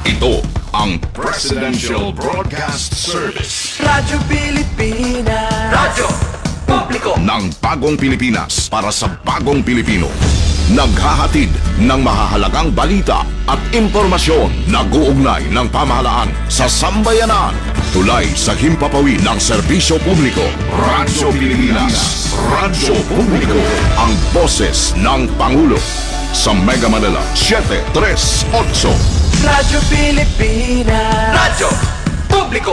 Ito ang Presidential Broadcast Service. Radyo Pilipinas. Radyo Publiko ng bagong Pilipinas para sa bagong Pilipino. Naghahatid ng mahahalagang balita at impormasyon na guugnay ng pamahalaan sa sambayanan. Tulay sa himpapawid ng serbisyo publiko. Radyo Pilipinas. Radyo Publiko. Ang boses ng Pangulo. Sa Mega Manila 738. Radyo Pilipinas. Radyo Publiko.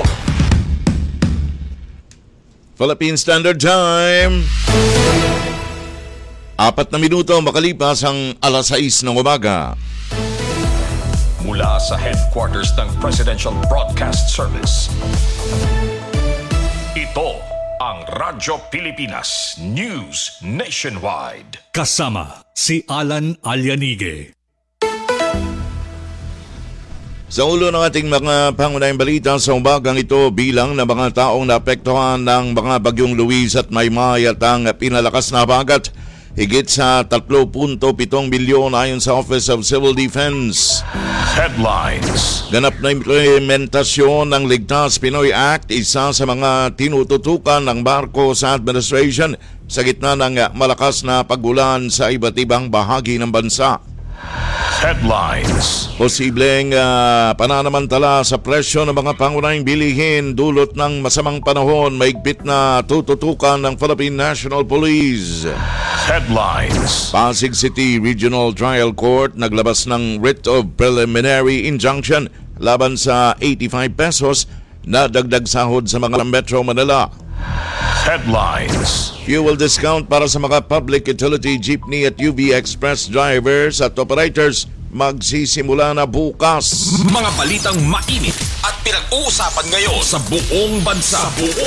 Philippine Standard Time. 4 na minuto makalipas ang alas 6 ng umaga. Mula sa headquarters ng Presidential Broadcast Service. Ito ang Radyo Pilipinas News Nationwide. Kasama si Alan Alyanige. Sa ulo ng ating mga pangunahing balita sa umagang ito, bilang na mga taong naapektuhan ng mga bagyong Luis at Maymay at ang pinalakas na habagat, higit sa 3.7 bilyon ayon sa Office of Civil Defense. Headlines. Ganap na implementasyon ng Ligtas Pinoy Act, isa sa mga tinututukan ng barko sa administration sa gitna ng malakas na pagulan sa iba't ibang bahagi ng bansa. Headlines. Posibleng pananamantala sa presyo ng mga pangunahing bilihin dulot ng masamang panahon, maigpit na tututukan ng Philippine National Police. Headlines. Pasig City Regional Trial Court naglabas ng writ of preliminary injunction laban sa 85 pesos na dagdag sahod sa mga Metro Manila. Headlines. Fuel discount para sa mga public utility jeepney at UV Express drivers at operators magsisimula na bukas. Mga balitang mainit at pinag-uusapan ngayon sa buong bansa.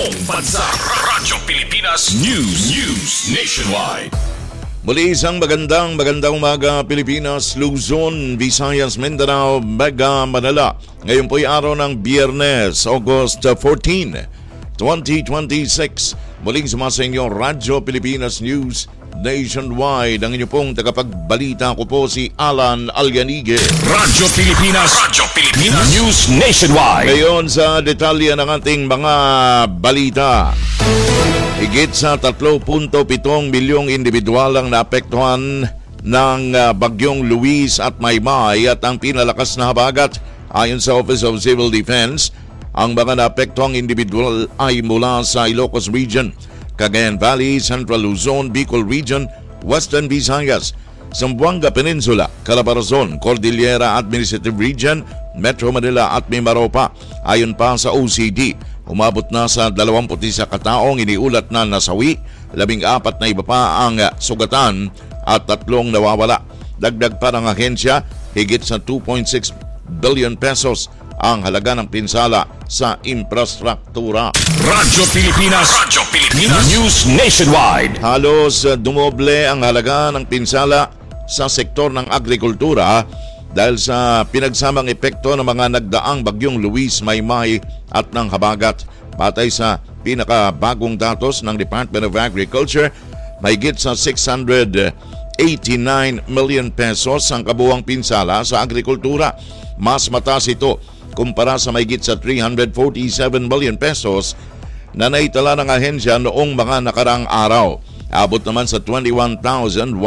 Radyo Pilipinas News Nationwide. Muli isang magandang umaga Pilipinas, Luzon, Visayas, Mindanao, Mega Manila. Ngayon po'y araw ng Biyernes, August 14, 2026. Muling sumasa inyo Radyo Pilipinas News Nationwide. Ang inyo pong tagapagbalita ko po si Alan Alyanige. Radyo Pilipinas News Nationwide. Ngayon sa detalye ng ating mga balita. Higit sa 3.7 milyong individual ang naapektuhan ng bagyong Luis at Maymay at ang pinalakas na habagat. Ayon sa Office of Civil Defense, ang mga naapektuhang individual ay mula sa Ilocos Region, Cagayan Valley, Central Luzon, Bicol Region, Western Visayas, Zamboanga Peninsula, Calabarzon, Cordillera Administrative Region, Metro Manila at Mimaropa. Ayon pa sa OCD, umabot na sa 21 kataong iniulat na nasawi, 14 na iba pa ang sugatan at 3 nawawala. Dagdag pa ng ahensya, higit sa 2.6 billion pesos ang halaga ng pinsala sa infrastruktura. Radyo Pilipinas News Nationwide. Halos dumoble ang halaga ng pinsala sa sektor ng agrikultura dahil sa pinagsamang epekto ng mga nagdaang bagyong Luis, Maymay at ng habagat. Batay sa pinakabagong datos ng Department of Agriculture, mahigit sa 689 million pesos ang kabuuang pinsala sa agrikultura. Mas mataas ito kumpara sa mahigit sa 347 million pesos na naitala ng ahensya noong mga nakaraang araw. Abot naman sa 21,115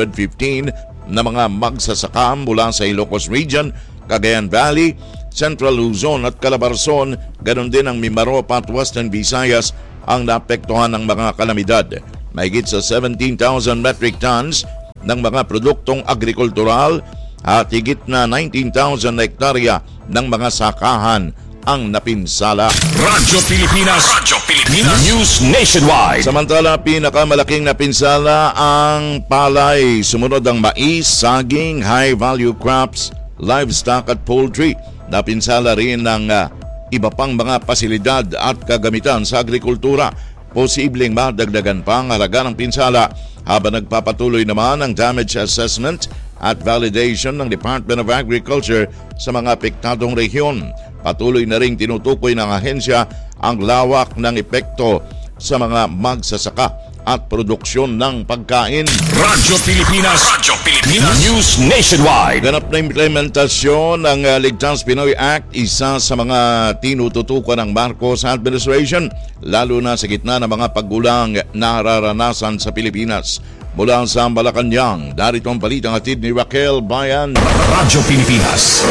na mga magsasaka mula sa Ilocos Region, Cagayan Valley, Central Luzon at Calabarzon, ganon din ang Mimaropa at Western Visayas ang naapektuhan ng mga kalamidad. Mahigit sa 17,000 metric tons ng mga produktong agrikultural at higit na 19,000 hektarya ng mga sakahan ang napinsala. Radyo Pilipinas News Nationwide. Samantala, pinakamalaking napinsala ang palay. Sumunod ang mais, saging, high-value crops, livestock at poultry. Napinsala rin ng iba pang mga pasilidad at kagamitan sa agrikultura. Posibleng madagdagan pa ang halaga ng pinsala habang nagpapatuloy naman ang damage assessment at validation ng Department of Agriculture sa mga apektadong rehiyon. Patuloy na ring tinutukoy ng ahensya ang lawak ng epekto sa mga magsasaka at produksyon ng pagkain. Radyo Pilipinas. News Nationwide. Ganap na implementasyon ng Ligtas Pinoy Act, isa sa mga tinututukan ng Marcos administration, lalo na sa gitna ng mga paggulang nararanasan sa Pilipinas. Mula sa Malacanang, narito ang balitang hatid ni Raquel Bayan. Radyo Pilipinas.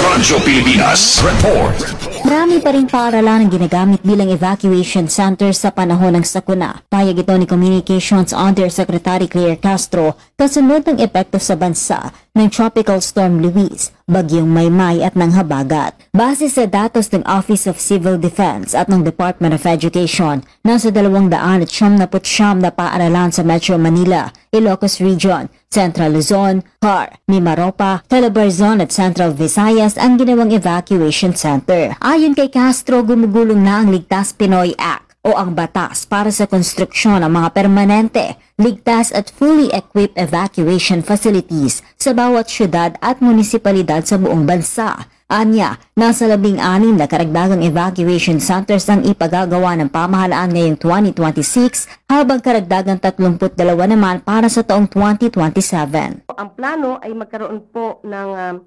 Report. Marami pa rin paaralan ang ginagamit bilang evacuation center sa panahon ng sakuna. Payag ito ni Communications Undersecretary Claire Castro kasunod ng epekto sa bansa ng Tropical Storm Luis, Bagyong Maymay at ng Habagat. Base sa datos ng Office of Civil Defense at ng Department of Education, nasa 279 na paaralan sa Metro Manila, Ilocos Region, Central Luzon, CAR, Mimaropa, Calabarzon at Central Visayas ang ginawang evacuation center. Ayon kay Castro, gumugulong na ang Ligtas Pinoy Act o ang batas para sa konstruksyon ng mga permanente, ligtas at fully equipped evacuation facilities sa bawat syudad at munisipalidad sa buong bansa. Anya, nasa 16 na karagdagang evacuation centers ang ipagagawa ng pamahalaan ngayong 2026 habang karagdagang 32 naman para sa taong 2027. Ang plano ay magkaroon po ng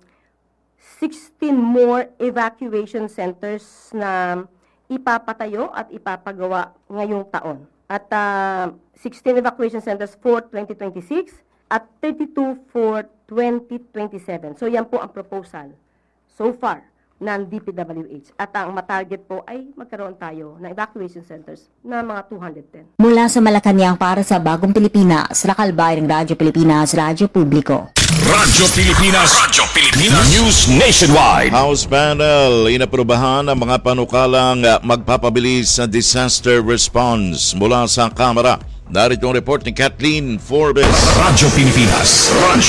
16 more evacuation centers na ipapatayo at ipapagawa ngayong taon. At 16 evacuation centers for 2026 at 32 for 2027. So yan po ang proposal so far ng DPWH. At ang matarget po ay magkaroon tayo ng evacuation centers na mga 210. Mula sa Malacanang para sa Bagong Pilipinas, Raquel Bayan ng Radyo Pilipinas, Radyo Publiko. Radyo Pilipinas. News Nationwide. House panel, inaprubahan ang mga panukalang magpapabilis sa disaster response mula sa Kamara. Narito ang report ni Kathleen Forbes. Radyo Pilipinas.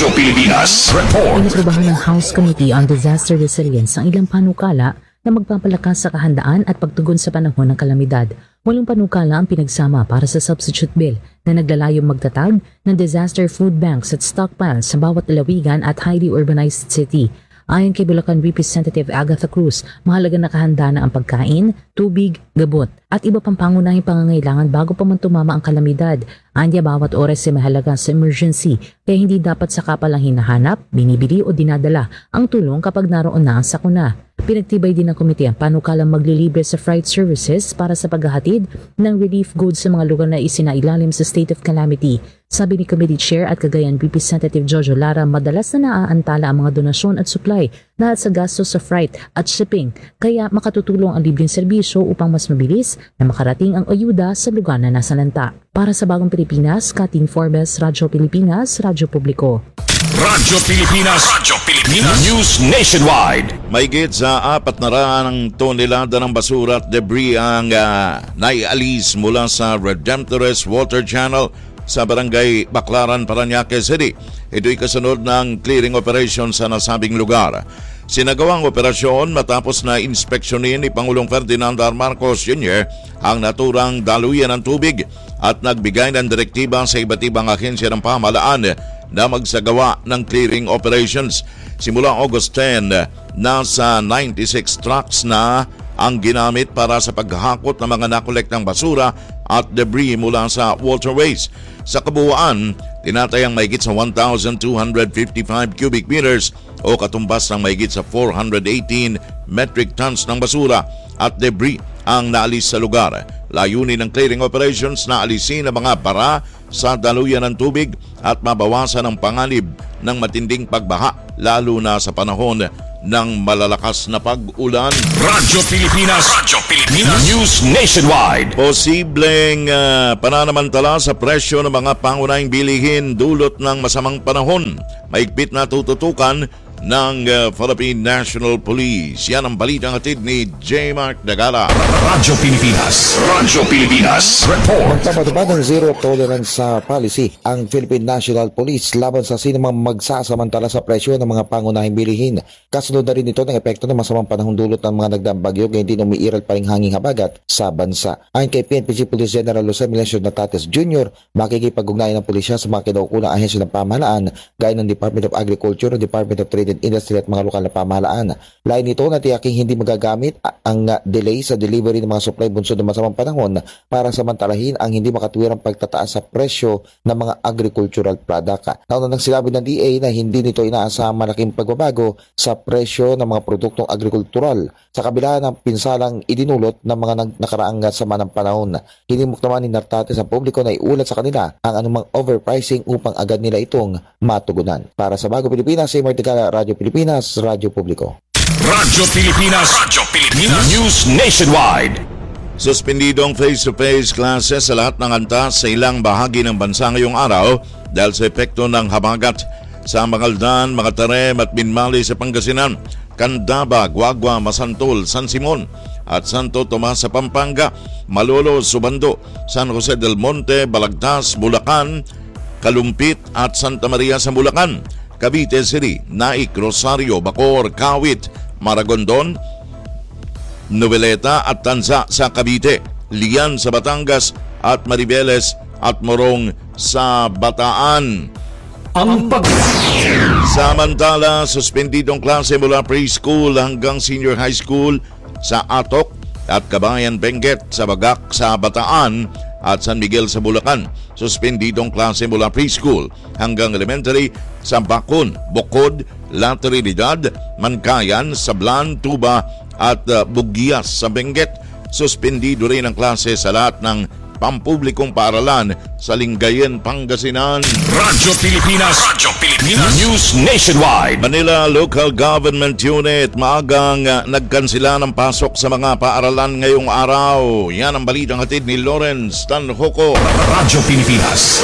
Report. Inaprubahan ng House Committee on Disaster Resilience ang ilang panukala na magpapalakas sa kahandaan at pagtugon sa panahon ng kalamidad. Walong panukala ang pinagsama para sa substitute bill na naglalayong magtatag ng disaster food banks at stockpiles sa bawat lalawigan at highly urbanized city. Ayon kay Bulacan Representative Agatha Cruz, mahalaga na kahanda na ang pagkain, tubig, gabot at iba pang pangunahing pangangailangan bago pa man tumama ang kalamidad. Anya bawat oras ay mahalaga sa emergency kaya hindi dapat saka palang hinahanap, binibili o dinadala ang tulong kapag naroon na ang sakuna. Pinagtibay din ng komite ang panukalang maglilibre sa freight services para sa paghahatid ng relief goods sa mga lugar na isinailalim sa state of calamity. Sabi ni Committee Chair at Cagayan Representative Jojo Lara, madalas na naaantala ang mga donasyon at supply dahil sa gastos sa freight at shipping, kaya makatutulong ang libreng serbisyo upang mas mabilis na makarating ang ayuda sa lugar na nasalanta. Para sa Bagong Pilipinas, Kathleen Forbes, Radyo Pilipinas, Radyo Publiko. Radyo Pilipinas. News Nationwide. Mahigit sa 400 tonelada ng basura at debris ang naialis mula sa Redemptorist Water Channel sa Barangay Baclaran, Parañaque City. Ito'y kasunod ng clearing operation sa nasabing lugar. Sinagawang operasyon matapos na inspeksyonin ni Pangulong Ferdinand R. Marcos Jr. ang naturang daluyan ng tubig at nagbigay ng direktiba sa iba't ibang ahensya ng pamahalaan na magsagawa ng clearing operations. Simula August 10, nasa 96 trucks na ang ginamit para sa paghakot ng mga nakolektang basura at debris mula sa waterways. Sa kabuuan, tinatayang mahigit sa 1,255 cubic meters o katumbas ng mahigit sa 418 metric tons ng basura at debris ang naalis sa lugar. Layunin ng clearing operations na alisin ang mga bara sa daluyan ng tubig at mabawasan ang panganib ng matinding pagbaha lalo na sa panahon ng malalakas na pag-ulan. Radyo Pilipinas. News Nationwide. Posibleng pananamantala sa presyo ng mga pangunahing bilihin dulot ng masamang panahon. Maigpit na tututukan ng Philippine National Police. Yan ang balitang hatid ni J. Mark Dagala. Radyo Pilipinas. Report. Magpapatupad ng zero tolerance sa policy ang Philippine National Police laban sa sinumang magsasamantala sa presyo ng mga pangunahing bilihin. Kasunod na rin ito ng epekto ng masamang panahon dulot ng mga nagdaang bagyo ngayon din umiiral pa ring hanging habagat sa bansa. Ayon kay PNP Chief Police General Jose Melencio Natates Jr., makikipag-ugnayan ng pulisya sa mga kinaukunang ahensya ng pamahalaan gaya ng Department of Agriculture, Department of Trade private industry at mga lokal na pamahalaan. Lain nito na tiyaking hindi magagamit ang delay sa delivery ng mga supply bunsod ng masamang panahon para samantalahin ang hindi makatwirang pagtataas sa presyo ng mga agricultural product. Nauna nang sinabi ng DA na hindi nito inaasahang malaking pagbabago sa presyo ng mga produktong agrikultural sa kabila ng pinsalang idinulot ng mga nakaraang sama ng panahon. Hinimok naman ni Nartates ang publiko na iulat sa kanila ang anumang overpricing upang agad nila itong matugunan. Para sa Bagong Pilipinas, si Marticala, Radyo Pilipinas, Radyo Publiko. Radyo Pilipinas. News Nationwide. Suspendidong face-to-face classes sa lahat ng antas sa ilang bahagi ng bansa ngayong araw dahil sa epekto ng habagat sa Mangaldan, Makatarem at Binmali sa Pangasinan, Candaba, Guagua, Masantol, San Simon at Santo Tomas sa Pampanga, Malolo, Subando, San Jose del Monte, Balagtas, Bulacan, Kalumpit at Santa Maria sa Bulacan, Cavite City, Naik, Rosario, Bacoor, Kawit, Maragondon, Noveleta at Tanza sa Cavite, Lian sa Batangas at Maribeles at Morong sa Bataan. Samantala, suspendidong klase mula preschool hanggang senior high school sa Atok at Kabayan Benguet sa Bagak sa Bataan at San Miguel sa Bulacan. Suspendidong klase mula preschool hanggang elementary sa Bacon, Bukod, La Trinidad, Mankayan, Sablan, Tuba at Bugias sa Benguet. Suspendido rin ang klase sa lahat ng pampublikong paaralan sa Lingayen, Pangasinan. Radyo Pilipinas. News Nationwide. Manila Local Government Unit maagang nagkansila ng pasok sa mga paaralan ngayong araw. Yan ang balitang hatid ni Lawrence Tanhoco. Radyo Pilipinas.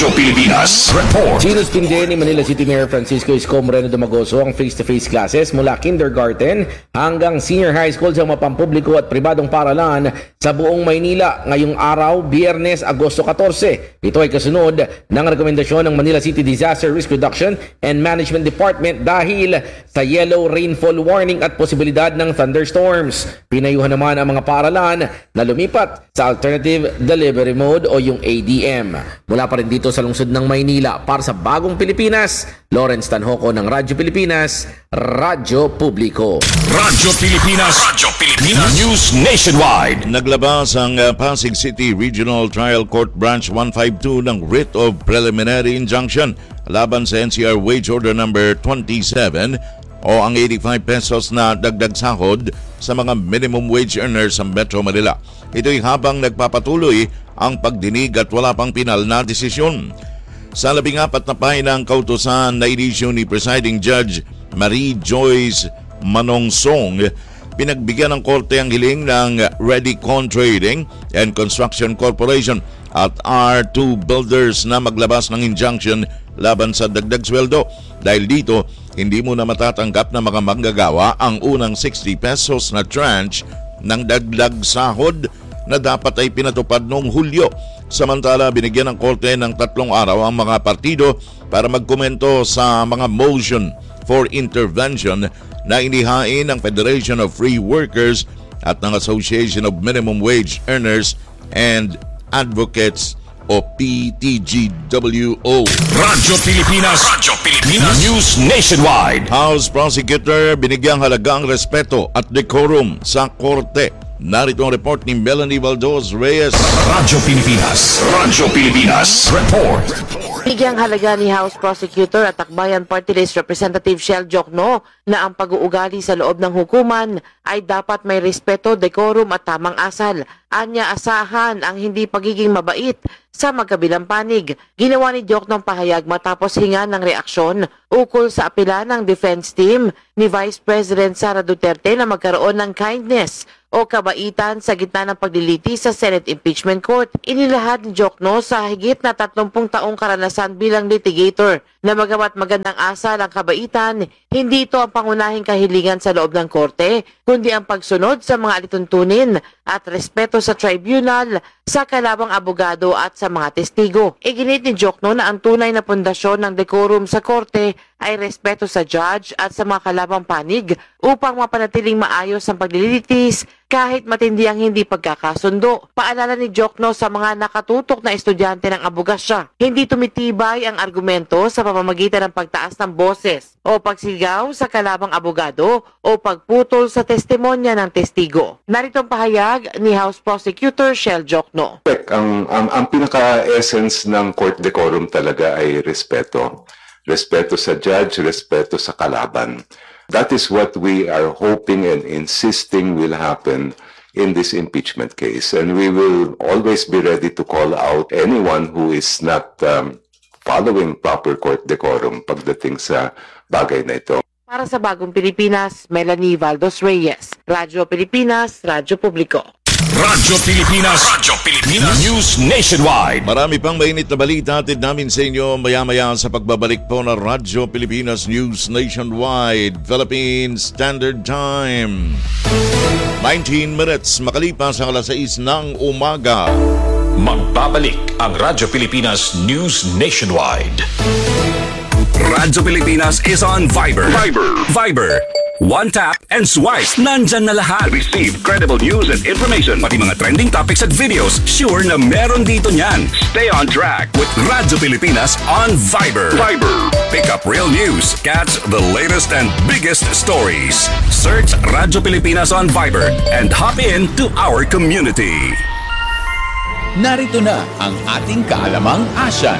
Report. Sinuspinde ni Manila City Mayor Francisco Isko Moreno Dumagoso ang face-to-face classes mula kindergarten hanggang senior high school sa mga pampubliko at pribadong paaralan sa buong Maynila ngayong araw, Biyernes, Agosto 14. Ito ay kasunod ng rekomendasyon ng Manila City Disaster Risk Reduction and Management Department dahil sa yellow rainfall warning at posibilidad ng thunderstorms. Pinayuhan naman ang mga paaralan na lumipat sa Alternative Delivery Mode o yung ADM. Mula pa rin dito sa lungsod ng Maynila, para sa Bagong Pilipinas, Lawrence Tanhoco ng Radyo Pilipinas, Radyo Publiko. Radyo Pilipinas. News Nationwide. Naglabas ang Pasig City Regional Trial Court Branch 152 ng writ of preliminary injunction laban sa NCR Wage Order number 27 o ang 85 pesos na dagdag sahod sa mga minimum wage earners sa Metro Manila. Ito'y habang nagpapatuloy ang pagdinig at wala pang pinal na desisyon. Sa 14 na pahinang kautusan na inisyu ni Presiding Judge Marie Joyce Manongsong, pinagbigyan ng korte ang hiling ng Redicon Trading and Construction Corporation at R2 Builders na maglabas ng injunction laban sa dagdag sweldo. Dahil dito, hindi mo na matatanggap na mga manggagawa ang unang 60 pesos na tranche ng dagdag sahod na dapat ay pinatupad noong Hulyo. Samantala, binigyan ng korte ng 3 araw ang mga partido para magkomento sa mga motion for intervention na inihain ng Federation of Free Workers at ng Association of Minimum Wage Earners and Advocates o PTGWO. Radyo Pilipinas. News Nationwide. House Prosecutor binigyang halagang respeto at decorum sa korte. Narito ang report ni Melanie Valdos Reyes. Radyo Pilipinas. Report. Bigyang halaga ni House Prosecutor at Akbayan Party List Representative Shell Jokno na ang pag-uugali sa loob ng hukuman ay dapat may respeto, decorum at tamang asal. Anya asahan ang hindi pagiging mabait sa magkabilang panig. Ginawa ni Jokno ang pahayag matapos hinga ng reaksyon ukol sa apela ng defense team ni Vice President Sara Duterte na magkaroon ng kindness o kabaitan sa gitna ng pagliliti sa Senate Impeachment Court. Inilahad ni Jokno sa higit na 30 taong karanasan bilang litigator na magawa't magandang asal ang kabaitan, hindi ito ang pangunahing kahilingan sa loob ng korte, kundi ang pagsunod sa mga alituntunin at respeto sa tribunal, sa kalabang abogado at sa mga testigo. Iginit ni Jokno na ang tunay na pundasyon ng decorum sa korte ay respeto sa judge at sa mga kalabang panig upang mapanatiling maayos ang paglilitis kahit matindi ang hindi pagkakasundo. Paalala ni Jokno sa mga nakatutok na estudyante ng abogasya, hindi tumitibay ang argumento sa pamamagitan ng pagtaas ng boses o pagsigaw sa kalabang abogado o pagputol sa testimonya ng testigo. Narito ang pahayag ni House Prosecutor Shell Jokno. Ang pinaka-essence ng court decorum talaga ay respeto. Respeto sa judge, respeto sa kalaban. That is what we are hoping and insisting will happen in this impeachment case. And we will always be ready to call out anyone who is not following proper court decorum pagdating sa bagay na ito. Para sa Bagong Pilipinas, Melanie Valdos Reyes, Radyo Pilipinas, Radyo Publiko. Radyo Pilipinas. Radyo Pilipinas. News Nationwide. Marami pang mainit na balita atid namin sa inyo maya-maya sa pagbabalik po ng Radyo Pilipinas News Nationwide, Philippine Standard Time. 19 minutes makalipas ang alas 6 ng umaga. Magbabalik ang Radyo Pilipinas News Nationwide. Radyo Pilipinas is on Viber. Viber. One tap and swipe. Nandyan na lahat. Receive credible news and information. Pati mga trending topics at videos. Sure na meron dito niyan. Stay on track with Radyo Pilipinas on Viber. Pick up real news. Catch the latest and biggest stories. Search Radyo Pilipinas on Viber and hop in to our community. Narito na ang ating Kaalamang Asyan.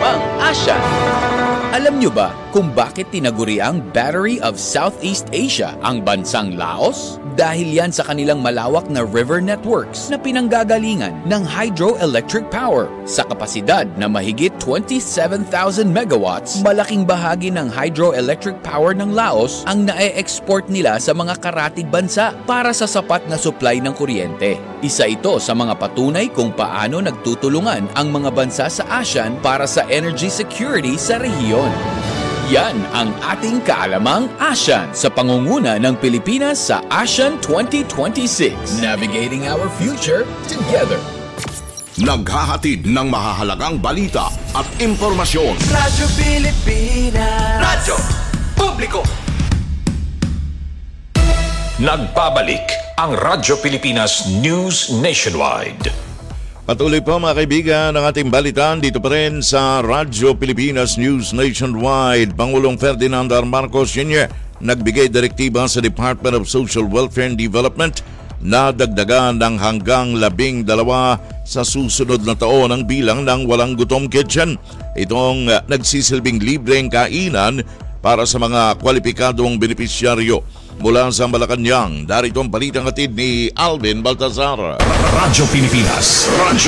Alam nyo ba kung bakit tinaguri ang Battery of Southeast Asia ang bansang Laos? Dahil yan sa kanilang malawak na river networks na pinanggagalingan ng hydroelectric power. Sa kapasidad na mahigit 27,000 megawatts, malaking bahagi ng hydroelectric power ng Laos ang nae-export nila sa mga karatig bansa para sa sapat na supply ng kuryente. Isa ito sa mga patunay kung paano nagtutulungan ang mga bansa sa ASEAN para sa energy security sa rehiyon. Yan ang ating Kaalamang ASEAN sa pangunguna ng Pilipinas sa ASEAN 2026. Navigating our future together. Naghahatid ng mahahalagang balita at impormasyon. Radyo Pilipinas. Radyo Publiko. Nagbabalik ang Radyo Pilipinas News Nationwide. Patuloy po mga kaibigan ng ating balitan dito pa rin sa Radyo Pilipinas News Nationwide. Pangulong Ferdinand R. Marcos Jr. nagbigay direktiba sa Department of Social Welfare and Development na dagdagan ng hanggang 12 sa susunod na taon ang bilang ng walang gutom kitchen. Itong nagsisilbing libreng kainan para sa mga kwalipikadong benepisyaryo. Mula sa Malacanang, darito ang balitang hatid ni Alvin Baltazar. Radyo Pilipinas.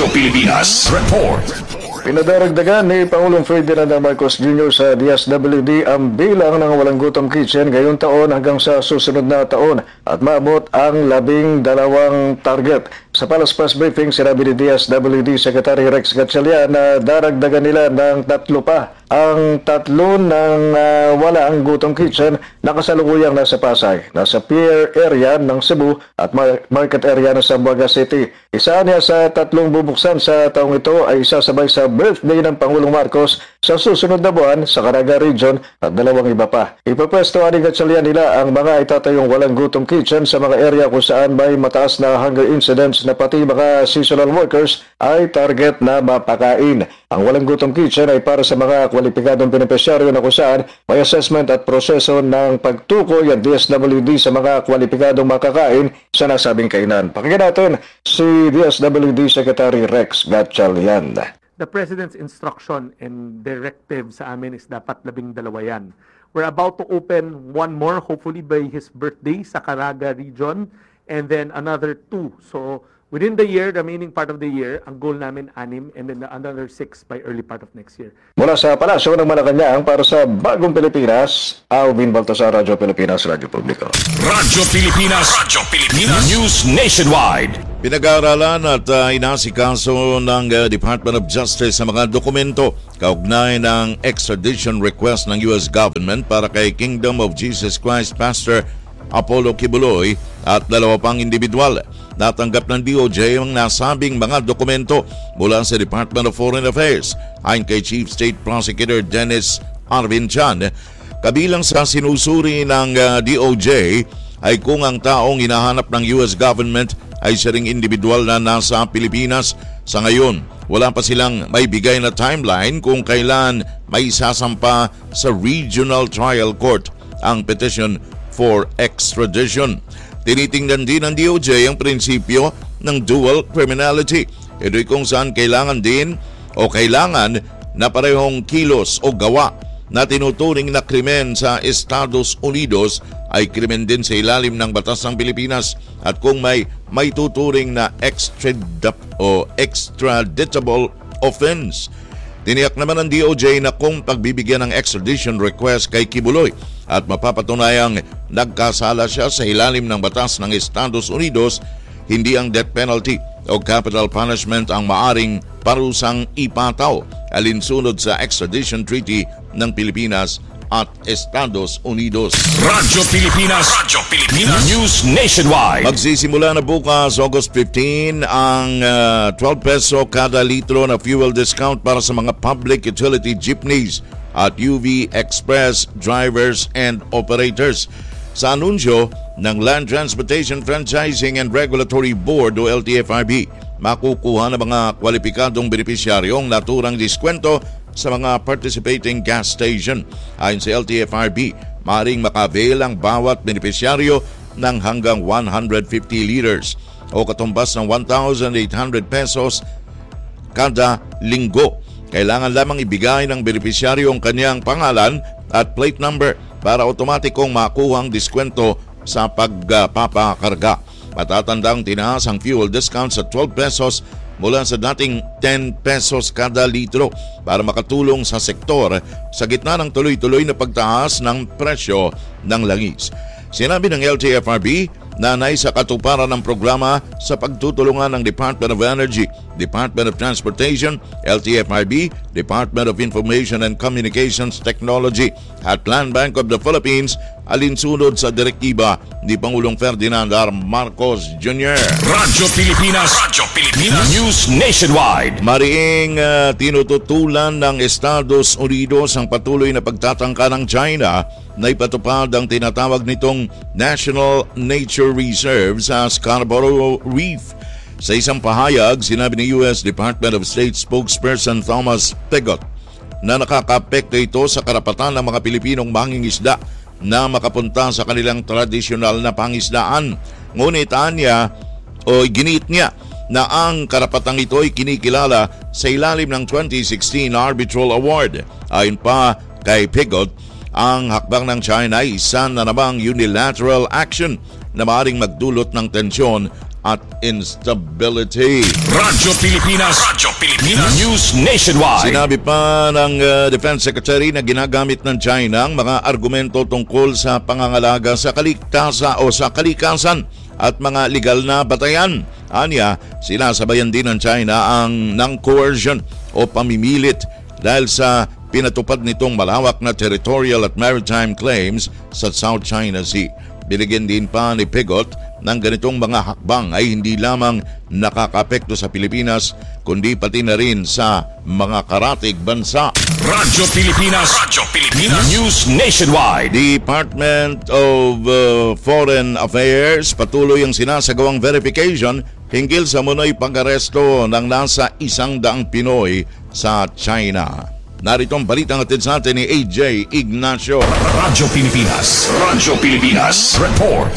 Report. Pinadaragdagan ni Pangulong Ferdinand Marcos Jr. sa DSWD ang bilang ng walang gutom kitchen ngayong taon hanggang sa susunod na taon at maabot ang 12 target. Sa Palace Press Briefing, sinabi ni DSWD Secretary Rex Gatchalian na daragdagan nila ng 3 pa. Ang 3 ng wala ang gutom kitchen na kasalukuyang nasa Pasay, nasa Pier area ng Cebu at Market area ng Zamboanga City. Isa niya sa 3 bubuksan sa taong ito ay isasabay sa birthday ng Pangulong Marcos sa susunod na buwan sa Caraga Region at 2 iba pa. Ipapwesto ni Gatchalian nila ang mga itatayong walang gutom kitchen sa mga area kung saan may mataas na hunger incidents na pati mga seasonal workers ay target na mapakain. Ang walang gutom kitchen ay para sa mga kwalipikadong benepisyaryo na kung saan may assessment at proseso ng pagtukoy at DSWD sa mga kwalipikadong makakain sa nasabing kainan. Pakinggan natin si DSWD Secretary Rex Gatchalian. The President's instruction and directive sa amin is dapat 12 yan. We're about to open one more, hopefully by his birthday sa Caraga Region, and then another 2. So within the year, the remaining part of the year, ang goal namin 6 and then another 6 by early part of next year. Mula sa Palasyo ng Malacanang para sa Bagong Pilipinas, Alvin Baltazar, Radyo Pilipinas, Radyo Publiko. Radyo Pilipinas News Nationwide. Pinag-aaralan at inasikaso ng Department of Justice sa mga dokumento kaugnay ng extradition request ng US government para kay Kingdom of Jesus Christ Pastor Apollo Kibuloy at 2 pang individual. Natanggap ng DOJ ang nasabing mga dokumento mula sa Department of Foreign Affairs. Ayon kay Chief State Prosecutor Dennis Arvin Chan, kabilang sa sinusuri ng DOJ ay kung ang taong hinahanap ng US government ay siya ring individual na nasa Pilipinas. Sa ngayon, wala pa silang may bigay na timeline kung kailan may sasampa sa Regional Trial Court ang petition for extradition. Tinitingnan din ng DOJ ang prinsipyo ng dual criminality. Ito'y kung saan kailangan na parehong kilos o gawa na tinuturing na krimen sa Estados Unidos ay krimen din sa ilalim ng batas ng Pilipinas, at kung may tuturing na extraditable offense. Tiniyak naman ng DOJ na kung pagbibigyan ng extradition request kay Kibuloy at mapapatunayang nagkasala siya sa ilalim ng batas ng Estados Unidos, hindi ang death penalty o capital punishment ang maaring parusang ipataw alinsunod sa extradition treaty ng Pilipinas at Estados Unidos. Radyo Pilipinas News Nationwide. Magsisimula na bukas August 15 ang 12 peso kada litro na fuel discount para sa mga public utility jeepneys at UV Express drivers and operators. Sa anunsyo ng Land Transportation Franchising and Regulatory Board o LTFRB, makukuha ng mga kwalipikadong benepisyaryong naturang diskwento sa mga participating gas station. Ayon sa LTFRB, maaaring makaavail ang bawat benepisyaryo ng hanggang 150 liters o katumbas ng 1,800 pesos kada linggo. Kailangan lamang ibigay ng benepisyaryo ang kanyang pangalan at plate number para otomatikong makuha ang diskwento sa pagpapakarga. Matatandang tinaas ang fuel discount sa 12 pesos mula sa dating 10 pesos kada litro para makatulong sa sektor sa gitna ng tuloy-tuloy na pagtaas ng presyo ng langis. Sinabi ng LTFRB na naisa katuparan ng programa sa pagtutulungan ng Department of Energy, Department of Transportation, LTFRB, Department of Information and Communications Technology at Land Bank of the Philippines alinsunod sa direktiba ni Pangulong Ferdinand R. Marcos Jr. Radyo Pilipinas News Nationwide. Mariing tinututulan ng Estados Unidos ang patuloy na pagtatangka ng China na ipatupad ang tinatawag nitong National Nature Reserve sa Scarborough Reef. Sa isang pahayag, sinabi ni U.S. Department of State spokesperson Thomas Pigott na nakakaapekto ito sa karapatan ng mga Pilipinong mangingisda na makapunta sa kanilang tradisyonal na pangisdaan. Ngunit giniit niya na ang karapatang ito ay kinikilala sa ilalim ng 2016 Arbitral Award. Ayon pa kay Pigott, ang hakbang ng China ay isa na namang unilateral action na maaaring magdulot ng tensyon at instability. Radyo Pilipinas News Nationwide. Sinabi pa ng Defense Secretary na ginagamit ng China ang mga argumento tungkol sa pangangalaga sa kalikasan at mga legal na batayan. Anya, sinasabayan din ng China ng coercion o pamimilit dahil sa pinatupad nitong malawak na territorial at maritime claims sa South China Sea. Binigyan din pa ni Pigott ng ganitong mga hakbang ay hindi lamang nakakapekto sa Pilipinas kundi pati na rin sa mga karatig bansa. Radyo Pilipinas News Nationwide. Department of Foreign Affairs patuloy ang sinasagawang verification hinggil sa munoy pag-aresto ng nasa 100 Pinoy sa China. Narito ang balitang atid sa atin ni AJ Ignacio. Radyo Pilipinas Report.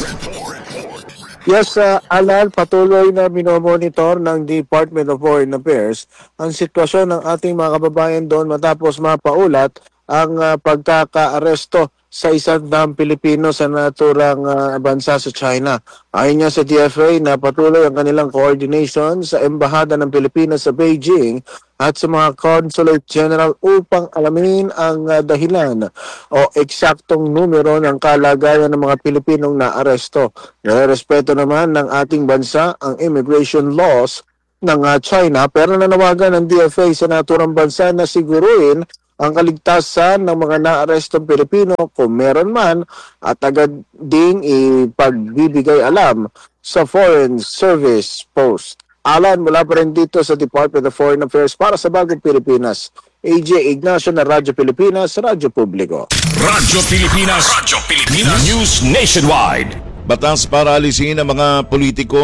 Yes, Alan, patuloy na minomonitor ng Department of Foreign Affairs ang sitwasyon ng ating mga kababayan doon matapos mapaulat ang pagkaka-aresto sa 100 Pilipino sa naturang bansa sa China. Ayon niya sa DFA na patuloy ang kanilang coordination sa Embahada ng Pilipinas sa Beijing at sa mga Consulate General upang alamin ang dahilan o eksaktong numero ng kalagayan ng mga Pilipinong naaresto. Nirespeto naman ng ating bansa ang immigration laws ng China pero nanawagan ng DFA sa naturang bansa na siguruin ang kaligtasan ng mga naarestong Pilipino kung meron man at agad ding ipagbibigay alam sa Foreign Service Post. Alan, mula pa rin dito sa Department of Foreign Affairs para sa Bagong Pilipinas. AJ Ignacio na Radyo Pilipinas, Radyo Publiko. Radyo Pilipinas News Nationwide. Batas para alisin ang mga politiko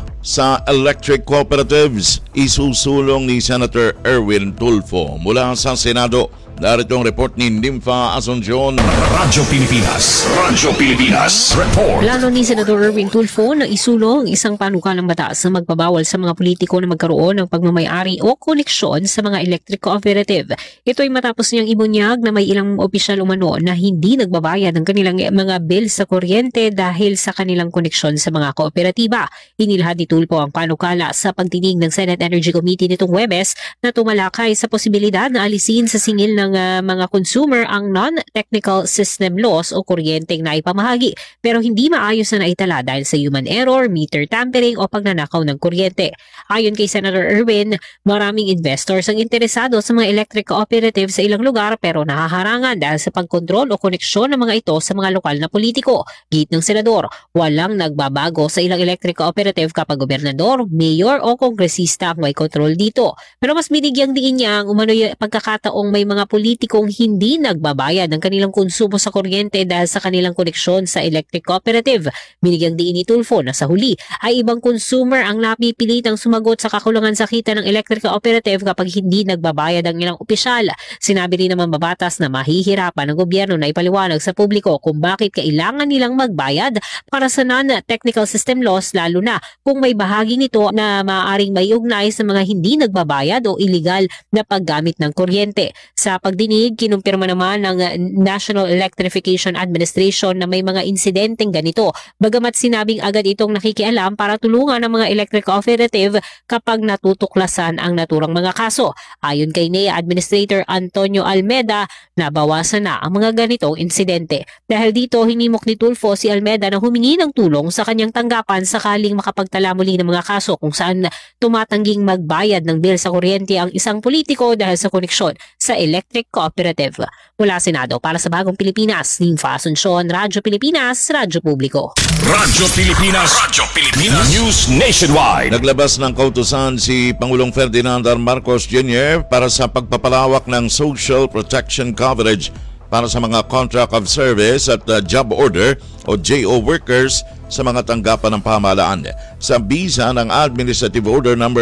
sa electric cooperatives isusulong ni Senator Erwin Tulfo mula sa Senado. Narito ang report ni Nympha Asuncion. Radyo Pilipinas. Radyo Pilipinas. Report. Plano ni Senator Erwin Tulfo na isulong isang panukalang batas na magpabawal sa mga politiko na magkaroon ng pagmamayari o koneksyon sa mga electric cooperative. Ito ay matapos niyang ibunyag na may ilang opisyal umano na hindi nagbabayad ng kanilang mga bill sa kuryente dahil sa kanilang koneksyon sa mga kooperatiba. Inilahad ni Tulfo ang panukala sa pagdinig ng Senate Energy Committee nitong Huwebes na tumalakay sa posibilidad na alisin sa singil ng mga consumer ang non-technical system loss o kuryenteng naipamahagi pero hindi maayos na naitala dahil sa human error, meter tampering o pagnanakaw ng kuryente. Ayon kay Senator Erwin, maraming investors ang interesado sa mga electric cooperative sa ilang lugar pero nahaharangan dahil sa pagkontrol o koneksyon ng mga ito sa mga lokal na politiko. Git ng Senador, walang nagbabago sa ilang electric cooperative kapag gobernador, mayor o kongresista ang may kontrol dito. Pero mas binigyang diin niya ang umano'y pagkakataong may mga politikong hindi nagbabayad ng kanilang konsumo sa kuryente dahil sa kanilang koneksyon sa electric cooperative. Binigyang diin ni Tulfo na sa huli ay ibang consumer ang napipilitang sumagot sa kakulangan sa kita ng electric cooperative kapag hindi nagbabayad ang ilang opisyal. Sinabi rin naman babatas na mahihirapan ng gobyerno na ipaliwanag sa publiko kung bakit kailangan nilang magbayad para sa non-technical system loss lalo na kung may bahagi nito na maaaring may ugnay sa mga hindi nagbabayad o illegal na paggamit ng kuryente. Sa pagdinig, kinumpirma naman ng National Electrification Administration na may mga insidenteng ganito. Bagamat sinabing agad itong nakikialam para tulungan ang mga electric cooperative kapag natutuklasan ang naturang mga kaso. Ayon kay NEA Administrator Antonio Almeda, nabawasan na ang mga ganitong insidente. Dahil dito, hinimok ni Tulfo si Almeda na humingi ng tulong sa kanyang tanggapan sakaling makapagtala muli ng mga kaso kung saan tumatangging magbayad ng bill sa kuryente ang isang politiko dahil sa koneksyon sa electric cooperative. Mula Senado para sa Bagong Pilipinas, Nympha Asuncion, Radyo Pilipinas, Radyo Publiko. Radyo Pilipinas. Radyo Pilipinas. News Nationwide. Naglabas ng kautusan si Pangulong Ferdinand R. Marcos Jr. para sa pagpapalawak ng social protection coverage para sa mga contract of service at job order o JO workers sa mga tanggapan ng pamahalaan. Sa bisa ng Administrative Order No.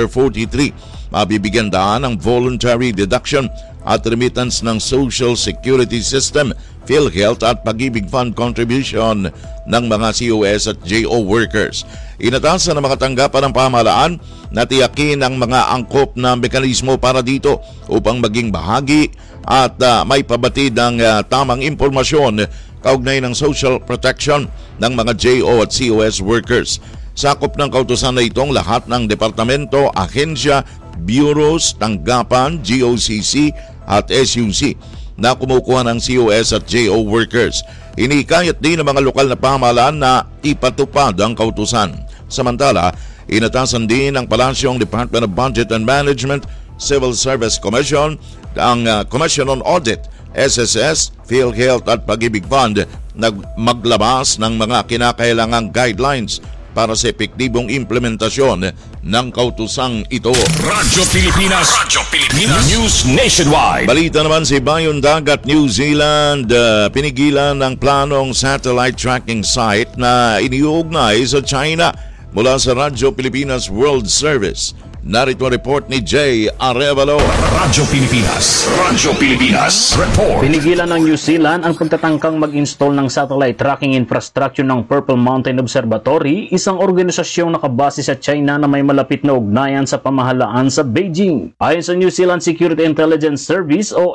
43, mabibigyan daan ng voluntary deduction at remittance ng Social Security System, PhilHealth at Pag-ibig Fund contribution ng mga COS at JO workers. Inatasan ng mga tanggapan ng pamahalaan na tiyakin ang mga angkop na mekanismo para dito upang maging bahagi at may pabatid ng tamang impormasyon kaugnay ng social protection ng mga JO at COS workers. Sakop ng kautusan na itong lahat ng departamento, ahensya, bureaus, tanggapan, GOCC at SUC na kumukuha ng COS at JO workers. Inikayat din ng mga lokal na pamahalaan na ipatupad ang kautusan. Samantala, inatasan din ng Palasyong Department of Budget and Management, Civil Service Commission, ang Commission on Audit, SSS, PhilHealth at Pag-ibig Fund na maglabas ng mga kinakailangang guidelines para sa epektibong implementasyon ng kautusang ito. Radyo Pilipinas. Radyo Pilipinas. News Nationwide. Balita naman si Bayon Dagat, New Zealand, pinigilan ng planong satellite tracking site na iniuugnay sa China mula sa Radyo Pilipinas World Service. Narito ang report ni Jay Arevalo. Radyo Pilipinas. Radyo Pilipinas. Report. Pinigilan ng New Zealand ang pagtatangkang mag-install ng satellite tracking infrastructure ng Purple Mountain Observatory, isang organisasyong nakabase sa China na may malapit na ugnayan sa pamahalaan sa Beijing. Ayon sa New Zealand Security Intelligence Service o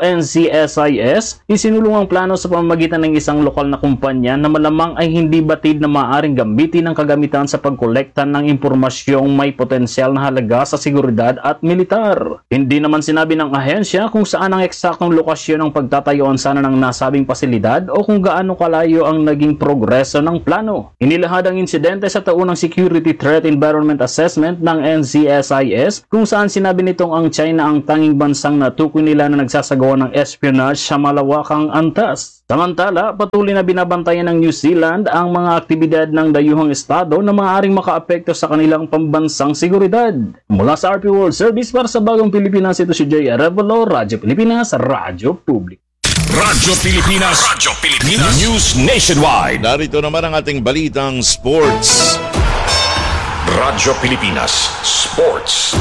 NCSIS, isinulong ang plano sa pamamagitan ng isang lokal na kumpanya na malamang ay hindi batid na maaaring gamitin ang kagamitan sa pagkolekta ng impormasyong may potensyal na halaga sa seguridad at militar. Hindi naman sinabi ng ahensya kung saan ang eksaktong lokasyon ng pagtatayuan sana ng nasabing pasilidad o kung gaano kalayo ang naging progreso ng plano. Inilahad ang insidente sa taunang Security Threat Environment Assessment ng NCSIS kung saan sinabi nitong ang China ang tanging bansang natukoy nila na nagsasagawa ng espionage sa malawakang antas. Samantala, patuloy na binabantayan ng New Zealand ang mga aktibidad ng dayuhang estado na maaaring makaapekto sa kanilang pambansang seguridad. Mula sa RP World Service para sa Bagong Pilipinas, ito si Jay Arevalo, Radyo Pilipinas, Radyo Publiko. Radyo Pilipinas. News Nationwide. Narito naman ang ating balitang sports. Radyo Pilipinas Sports.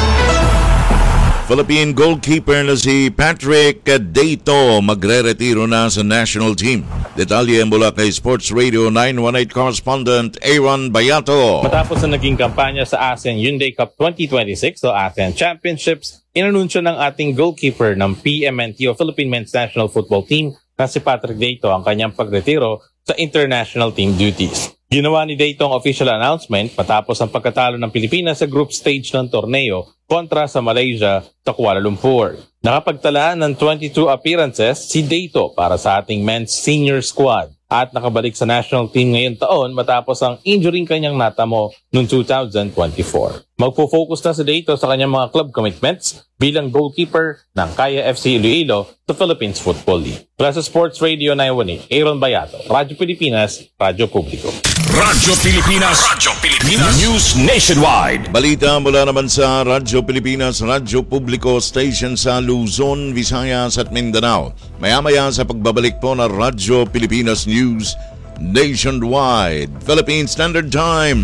Philippine goalkeeper na si Patrick Dato magre-retiro na sa national team. Detalye mula kay Sports Radio 918 correspondent Aaron Bayato. Matapos na naging kampanya sa ASEAN Hyundai Cup 2026 o ASEAN Championships, inanunsyo ng ating goalkeeper ng PMNT o Philippine Men's National Football Team na si Patrick Dato ang kanyang pagretiro sa international team duties. Ginawa ni Dato ang official announcement matapos ang pagkatalo ng Pilipinas sa group stage ng torneo kontra sa Malaysia sa Kuala Lumpur. Nakapagtala ng 22 appearances si Dato para sa ating men's senior squad at nakabalik sa national team ngayong taon matapos ang injury kanyang natamo noong 2024. Magpo-focus na si Dato sa kanyang mga club commitments bilang goalkeeper ng Kaya FC Iloilo sa Philippines Football League. Para sa Sports Radio 918, Aaron Bayato, Radyo Pilipinas, Radyo Publiko. Radyo Pilipinas. News Nationwide. Balita mula naman sa Radyo Pilipinas, Radyo Publiko Station sa Luzon, Visayas at Mindanao. Maya-maya sa pagbabalik po ng Radyo Pilipinas News Nationwide. Philippine Standard Time,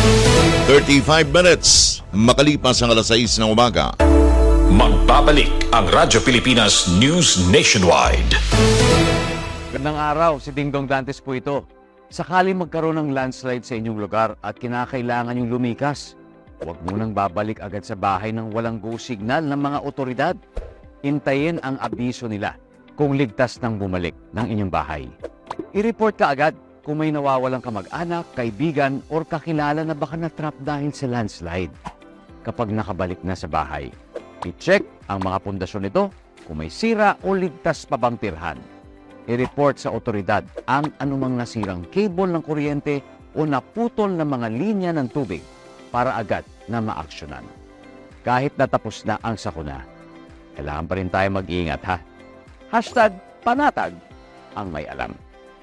35 minutes. Makalipas ang alas 6 ng umaga. Magbabalik ang Radyo Pilipinas News Nationwide. Magandang araw, si Dingdong Dantes po ito. Sakali magkaroon ng landslide sa inyong lugar at kinakailangan yung lumikas, huwag munang babalik agad sa bahay ng walang go signal ng mga otoridad. Hintayin ang abiso nila kung ligtas nang bumalik ng inyong bahay. I-report ka agad kung may nawawalang kamag-anak, kaibigan, or kakilala na baka na-trap dahil sa landslide. Kapag nakabalik na sa bahay, i-check ang mga pundasyon nito kung may sira o ligtas pa bang tirhan. I-report sa otoridad ang anumang nasirang cable ng kuryente o naputol na mga linya ng tubig para agad na maaksyonan. Kahit natapos na ang sakuna, kailangan pa rin tayo mag-iingat ha. #panatag ang may alam.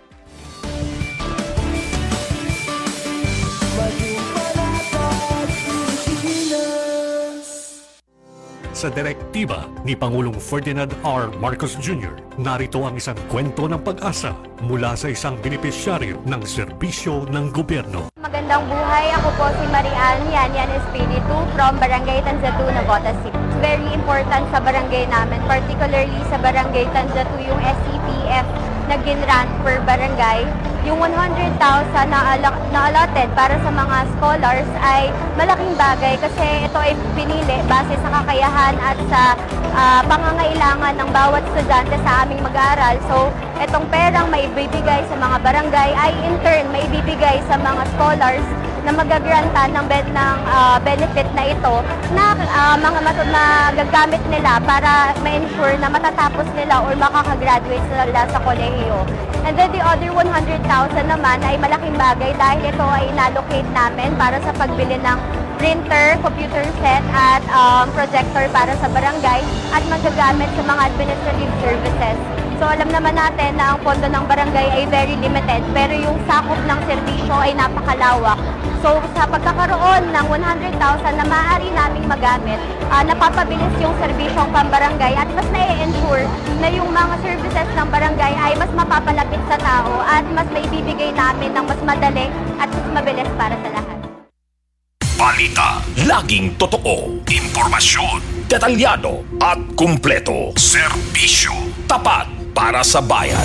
Sa direktiba ni Pangulong Ferdinand R. Marcos Jr., narito ang isang kwento ng pag-asa mula sa isang benepisyaryo ng serbisyo ng gobyerno. Magandang buhay, ako po si Marian Yan Espiritu from Barangay Tanzatu, Navotas City. Very important sa barangay namin, particularly sa Barangay Tanzatu, yung SCPF na ginrant per barangay. Yung 100,000 na allotted para sa mga scholars ay malaking bagay kasi ito ay pinili base sa kakayahan at sa pangangailangan ng bawat estudyante sa aming mag-aaral. So, itong perang maibibigay sa mga barangay ay in turn maibibigay sa mga scholars na magagrantan ng benefit na ito na magagamit nila para ma-ensure na matatapos nila or makakagraduate sila sa kolehiyo. And then the other 100,000 naman ay malaking bagay dahil ito ay inallocate namin para sa pagbili ng printer, computer set at projector para sa barangay at magagamit sa mga administrative services. So alam naman natin na ang pondo ng barangay ay very limited pero yung sakop ng serbisyo ay napakalawak. So sa pagkakaroon ng 100,000 na maaari naming magamit, napapabilis yung serbisyong pambarangay at mas na-ensure na yung mga services ng barangay ay mas mapapalapit sa tao at mas maibibigay namin ng mas madali at mas mabilis para sa lahat. Balita, laging totoo, impormasyon, detalyado at kumpleto. Serbisyo, tapat para sa bayan.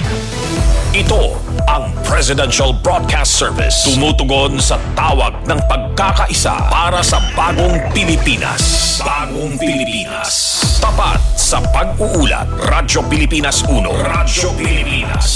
Ito ang Presidential Broadcast Service. Tumutugon sa tawag ng pagkakaisa para sa bagong Pilipinas. Bagong Pilipinas. Tapat sa pag-uulat. Radyo Pilipinas 1. Radyo Pilipinas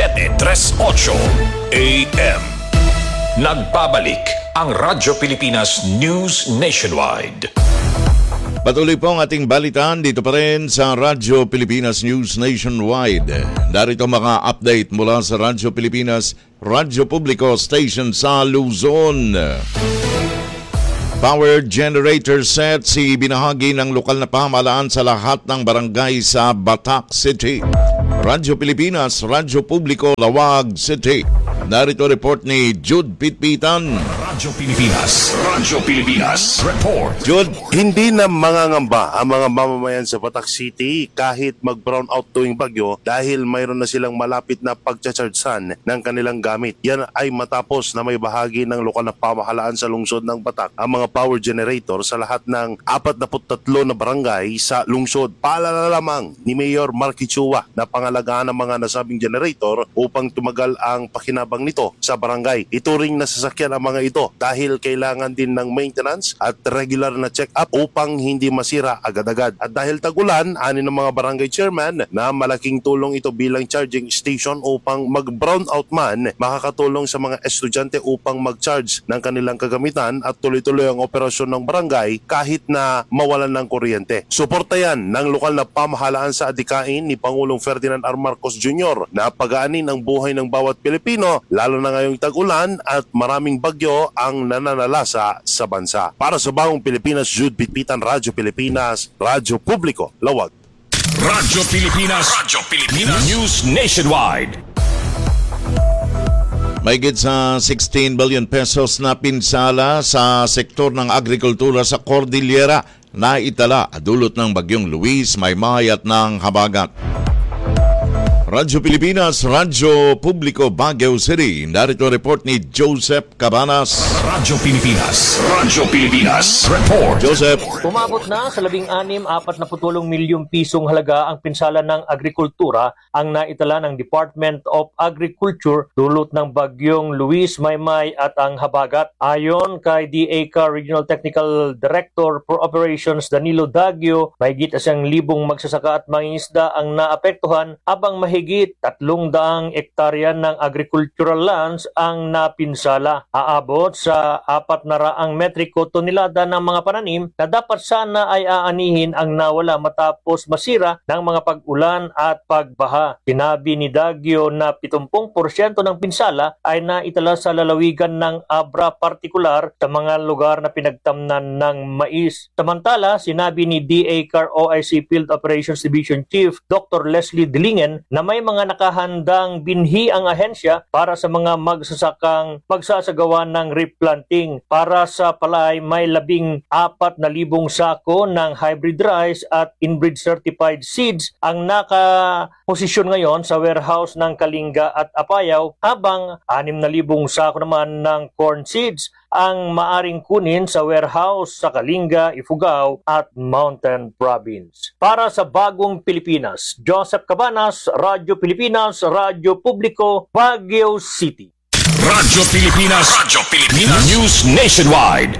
738 AM. Nagbabalik ang Radyo Pilipinas News Nationwide. Patuloy po ang ating balitaan dito pa rin sa Radyo Pilipinas News Nationwide. Darito mga update mula sa Radyo Pilipinas, Radyo Publiko Station sa Luzon. Power generator set si binahagi ng lokal na pamahalaan sa lahat ng barangay sa Batak City. Radyo Pilipinas, Radyo Publiko, Lawag City. Narito report ni Jude Pitpitan. Radyo Pilipinas. Radyo Pilipinas. Report. Jude, hindi na mangangamba ang mga mamamayan sa Batak City kahit mag-brown out tuwing bagyo dahil mayroon na silang malapit na pagcha-chargesan ng kanilang gamit. Yan ay matapos na may bahagi ng lokal na pamahalaan sa lungsod ng Batak ang mga power generator sa lahat ng 43 na barangay sa lungsod. Paalala lamang ni Mayor Marky Chua na pangalagaan ang mga nasabing generator upang tumagal ang pakinabang nito sa barangay. Ituring na sasakyan ang mga ito dahil kailangan din ng maintenance at regular na check-up upang hindi masira agad-agad. At dahil tagulan, ani ng mga barangay chairman na malaking tulong ito bilang charging station upang mag-brown out man, makakatulong sa mga estudyante upang mag-charge ng kanilang kagamitan at tuloy-tuloy ang operasyon ng barangay kahit na mawalan ng kuryente. Suporta yan ng lokal na pamahalaan sa adikain ni Pangulong Ferdinand R. Marcos Jr. na pagaanin ang buhay ng bawat Pilipino, lalo na ngayong tag-ulan at maraming bagyo ang nananalasa sa bansa. Para sa Bagong Pilipinas, Jude Pitpitan, Radyo Pilipinas, Radyo Publiko, Lawag. Radyo Pilipinas. Radyo Pilipinas. News Nationwide. Mahigit sa 16 billion pesos na pinsala sa sektor ng agrikultura sa Cordillera na itala dulot ng bagyong Luis, Maymay at ng Habagat. Radyo Pilipinas, Radyo Publiko, Baguio City. Narito report ni Joseph Cabanas. Radyo Pilipinas. Radyo Pilipinas. Report. Joseph. Umabot na sa 16.48 milyong pisong halaga ang pinsala ng agrikultura ang naitala ng Department of Agriculture dulot ng bagyong Luis, Maymay at ang Habagat. Ayon kay DACA Regional Technical Director for Operations Danilo Daggio, mahigit 1,000 magsasaka at mangingisda ang naapektuhan habang mahigit 300 ektarya ng agricultural lands ang napinsala. Aabot sa 400 metriko tonelada ng mga pananim na dapat sana ay aanihin ang nawala matapos masira ng mga pag-ulan at pagbaha. Sinabi ni Daggio na 70% ng pinsala ay naitala sa lalawigan ng Abra, partikular sa mga lugar na pinagtamnan ng mais. Samantala, sinabi ni DACAR OIC Field Operations Division Chief Dr. Leslie Dilingen na may mga nakahandang binhi ang ahensya para sa mga magsasakang magsasagawa ng replanting. Para sa palay, may 14,000 sako ng hybrid rice at inbreed certified seeds ang nakaposisyon ngayon sa warehouse ng Kalinga at Apayao, habang 6,000 sako naman ng corn seeds ang maaring kunin sa warehouse sa Kalinga, Ifugao at Mountain Province. Para sa Bagong Pilipinas, Joseph Cabanas, Radyo Pilipinas, Radyo Publiko, Baguio City. Radyo Pilipinas. Radyo Pilipinas. News Nationwide.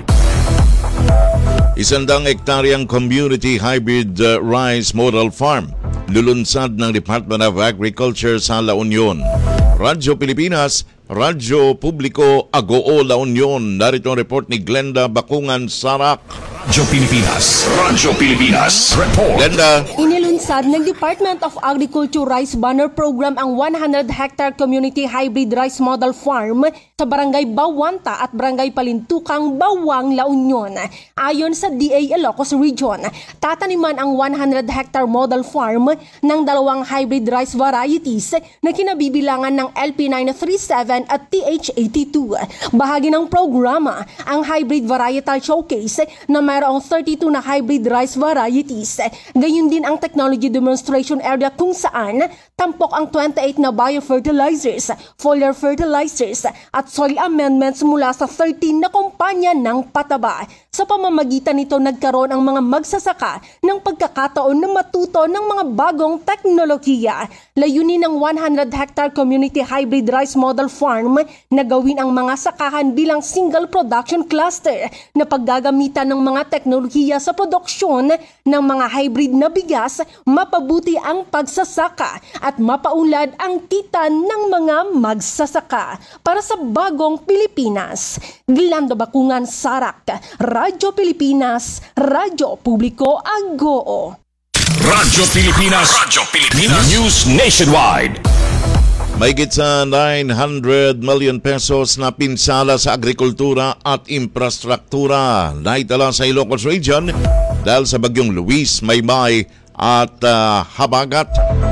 100 hektaryang community hybrid rice model farm lulunsad ng Department of Agriculture sa La Union. Radyo Pilipinas, Radyo Publiko, Agoo, La Union. Narito ang report ni Glenda Bakungan Sarak. Radyo Pilipinas. Radyo Pilipinas. Report. Glenda. Inilunsad ng Department of Agriculture Rice Banner Program ang 100-hectare community hybrid rice model farm sa Barangay Bawanta at Barangay Palintukang, Bawang, La Union. Ayon sa DA Ilocos Region, tataniman ang 100-hectare model farm ng 2 hybrid rice varieties na kinabibilangan ng LP937 at TH82. Bahagi ng programa ang hybrid varietal showcase na mayroong 32 na hybrid rice varieties. Gayun din ang technology demonstration area kung saan tampok ang 28 na biofertilizers, foliar fertilizers at soil amendments mula sa 13 na kumpanya ng pataba. Sa pamamagitan nito, nagkaroon ang mga magsasaka ng pagkakataon na matuto ng mga bagong teknolohiya. Layunin ng 100-hectare community hybrid rice model farm na gawin ang mga sakahan bilang single production cluster na paggagamitan ng mga teknolohiya sa produksyon ng mga hybrid na bigas, mapabuti ang pagsasaka at mapaunlad ang kita ng mga magsasaka. Para sa Bagong Pilipinas, Glenda Bakungan Sarak, Radyo Pilipinas, Radyo Publiko, Agoo. Radyo Pilipinas. Radyo Pilipinas. News Nationwide. Mahigit sa 900 million pesos na pinsala sa agrikultura at infrastruktura na itala sa Ilocos Region dahil sa bagyong Luis, Maymay at Habagat.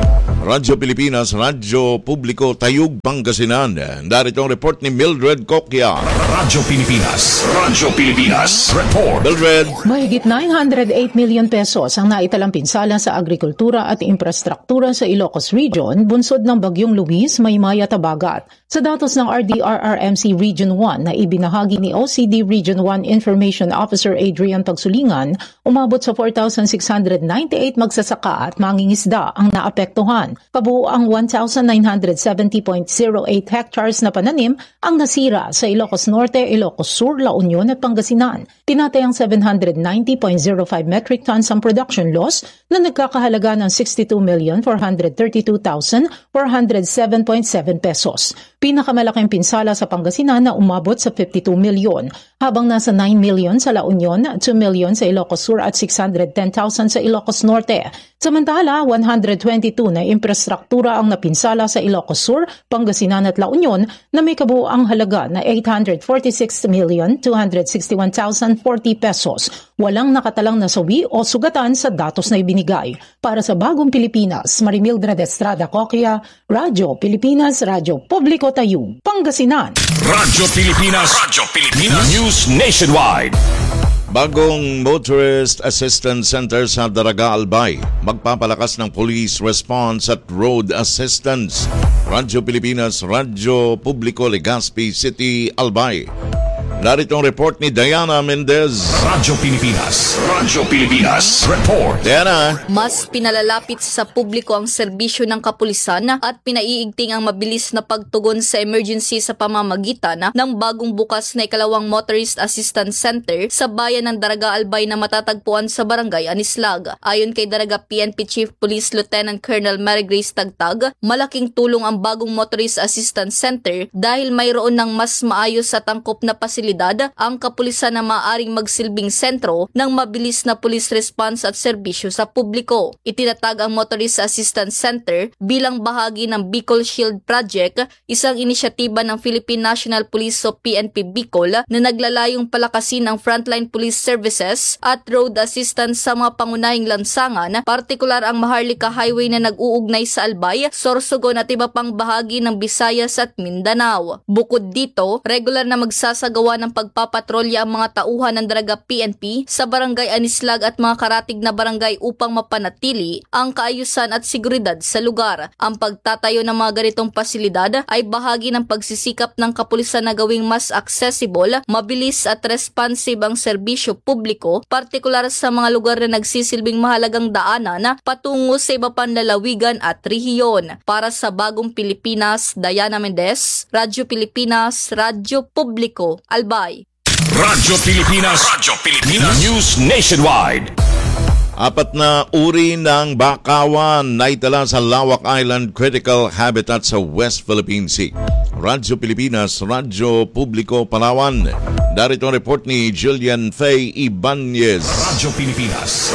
Radyo Pilipinas, Radyo Publiko, Tayug, Pangasinan. Narito ang report ni Mildred Coquia. Radyo Pilipinas, report. Mildred. Mahigit 908 million pesos ang naitalang pinsala sa agrikultura at infrastruktura sa Ilocos Region, bunsod ng Bagyong Luis, Maymay at Habagat. Sa datos ng RDRRMC Region 1 na ibinahagi ni OCD Region 1 Information Officer Adrian Pagsulingan, umabot sa 4,698 magsasaka at mangingisda ang naapektuhan. Kabuuang 1,970.08 hectares na pananim ang nasira sa Ilocos Norte, Ilocos Sur, La Union at Pangasinan. Tinatayang 790.05 metric tons ang production loss na nagkakahalaga ng 62,432,407.7 pesos. Pinakamalaking pinsala sa Pangasinan na umabot sa 52 milyon, habang nasa 9 milyon sa La Union, 2 milyon sa Ilocos Sur at 610,000 sa Ilocos Norte. Samantala, 122 na infrastruktura ang napinsala sa Ilocos Sur, Pangasinan at La Union na may kabuuang halaga na 846,261,040 pesos. Walang nakatalang nasawi o sugatan sa datos na ibinigay. Para sa Bagong Pilipinas, Marimildred Estrada Coquia, Radyo Pilipinas, Radyo Publiko Tayug, Pangasinan. Radyo Pilipinas, News Nationwide. Bagong Motorist Assistance Center sa Daraga, Albay. Magpapalakas ng police response at road assistance. Radyo Pilipinas, Radyo Publiko, Legazpi City, Albay. Narito ang report ni Diana Mendez. Radyo Pilipinas, report. Diana. Mas pinalalapit sa publiko ang serbisyo ng kapulisan at pinaiigting ang mabilis na pagtugon sa emergency sa pamamagitan ng bagong bukas na ikalawang Motorist Assistance Center sa bayan ng Daraga, Albay na matatagpuan sa Barangay Anislag. Ayon kay Daraga PNP Chief Police Lieutenant Colonel Mary Grace Tagtag, malaking tulong ang bagong Motorist Assistance Center dahil mayroon ng mas maayos at angkop na pasilidad ang kapulisan na maaaring magsilbing sentro ng mabilis na police response at serbisyo sa publiko. Itinatag ang Motorist Assistance Center bilang bahagi ng Bicol Shield Project, isang inisyatiba ng Philippine National Police o PNP Bicol na naglalayong palakasin ang frontline police services at road assistance sa mga pangunahing lansangan, partikular ang Maharlika Highway na nag-uugnay sa Albay, Sorsogon at iba pang bahagi ng Visayas at Mindanao. Bukod dito, regular na magsasagawa ng pagpapatrolya ang mga tauhan ng Daraga PNP sa Barangay Anislag at mga karatig na barangay upang mapanatili ang kaayusan at seguridad sa lugar. Ang pagtatayo ng mga ganitong pasilidad ay bahagi ng pagsisikap ng kapulisan na gawing mas accessible, mabilis at responsive ang serbisyo publiko, partikular sa mga lugar na nagsisilbing mahalagang daanan patungo sa iba pang lalawigan at rehiyon. Para sa Bagong Pilipinas, Diana Mendez, Radyo Pilipinas, Radyo Publiko, Albay. Radyo Pilipinas, News Nationwide. Apat na uri ng bakawan na itala sa Lawak Island Critical Habitat sa West Philippine Sea. Radyo Pilipinas, Radyo Publiko, Palawan. Darito ang report ni Jillian Faye Ibanez. Radyo Pilipinas,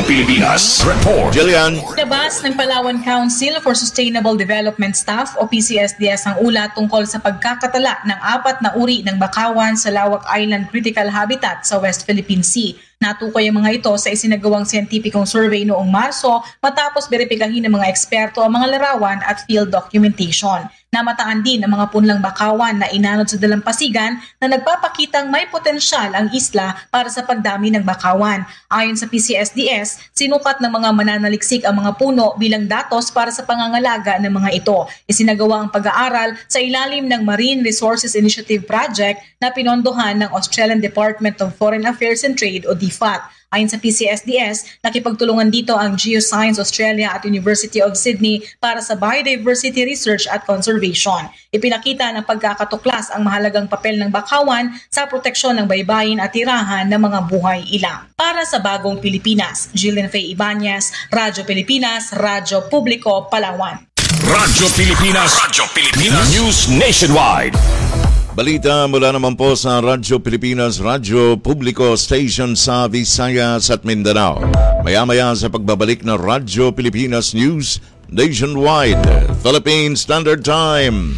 report. Jillian. Labas ng Palawan Council for Sustainable Development Staff o PCSDS ang ulat tungkol sa pagkakatala ng apat na uri ng bakawan sa Lawak Island Critical Habitat sa West Philippine Sea. Natukoy ang mga ito sa isinagawang siyentipikong survey noong Marso matapos beripikahin ng mga eksperto ang mga larawan at field documentation. Namataan din ang mga punlang bakawan na inanod sa dalampasigan na nagpapakitang may potensyal ang isla para sa pagdami ng bakawan. Ayon sa PCSDS, sinukat ng mga mananaliksik ang mga puno bilang datos para sa pangangalaga ng mga ito. Isinagawa ang pag-aaral sa ilalim ng Marine Resources Initiative Project na pinondohan ng Australian Department of Foreign Affairs and Trade o DFAT. Ayon sa PCSDS, nakipagtulungan dito ang Geoscience Australia at University of Sydney para sa biodiversity research at conservation. Ipinakita ng pagkakatuklas ang mahalagang papel ng bakawan sa proteksyon ng baybayin at tirahan ng mga buhay ilang. Para sa Bagong Pilipinas, Jillian Faye Ibanez, Radyo Pilipinas, Radyo Publiko, Palawan. Radyo Pilipinas, News Nationwide. Balita mula naman po sa Radyo Pilipinas, Radyo Publiko Station sa Visayas at Mindanao. Maya-maya sa pagbabalik na Radyo Pilipinas News Nationwide, Philippine Standard Time.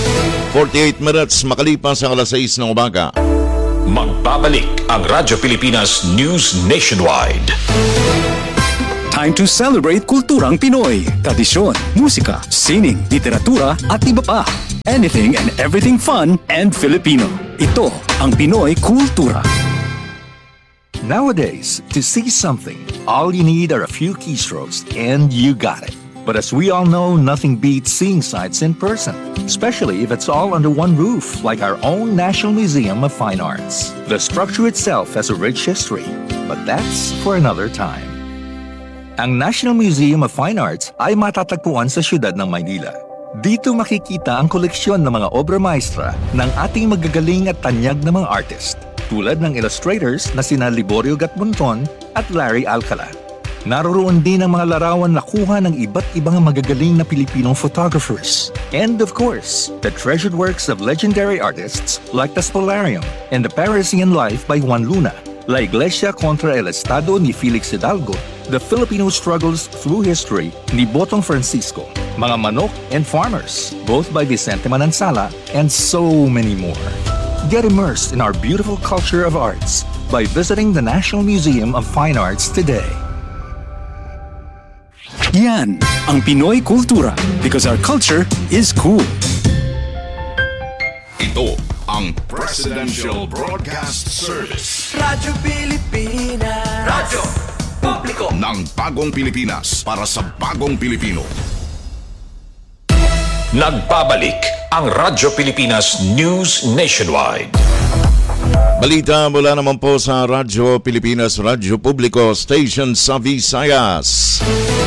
48 minutes makalipas ang alas 6 ng umaga. Magbabalik ang Radyo Pilipinas News Nationwide. Time to celebrate kulturang Pinoy, tradisyon, musika, sining, literatura at iba pa. Anything and everything fun and Filipino. Ito ang Pinoy Kultura. Nowadays, to see something, all you need are a few keystrokes and you got it. But as we all know, nothing beats seeing sights in person, especially if it's all under one roof, like our own National Museum of Fine Arts. The structure itself has a rich history, but that's for another time. Ang National Museum of Fine Arts ay matatagpuan sa siyudad ng Maynila. Dito makikita ang koleksyon ng mga obra maestra ng ating magagaling at tanyag na mga artist, tulad ng illustrators na sina Liborio Gatmonton at Larry Alcala. Naroroon din ang mga larawan na kuha ng iba't ibang magagaling na Pilipinong photographers. And of course, the treasured works of legendary artists like the Spolarium and the Parisian Life by Juan Luna, La Iglesia contra el Estado ni Felix Hidalgo, The Filipino Struggles Through History ni Botong Francisco, Mga Manok and Farmers, both by Vicente Manansala, and so many more. Get immersed in our beautiful culture of arts by visiting the National Museum of Fine Arts today. Yan ang Pinoy Kultura because our culture is cool. Ito ang Presidential Broadcast Service. Radyo Pilipinas. Radyo Publiko ng bagong Pilipinas para sa bagong Pilipino. Nagbabalik ang Radyo Pilipinas News Nationwide. Balita mula naman po sa Radyo Pilipinas, Radyo Publiko, Station sa Visayas.